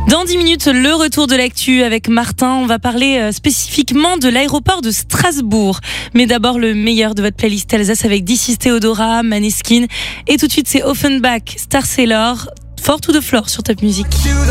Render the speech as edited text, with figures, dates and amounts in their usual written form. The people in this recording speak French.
Dans 10 minutes, le retour de l'actu avec Martin. On va parler spécifiquement de l'aéroport de Strasbourg. Mais d'abord, le meilleur de votre playlist Alsace avec This is Theodora, Maneskin. Et tout de suite, c'est Offenbach, Star Sailor, Fort to the Floor sur Top Music.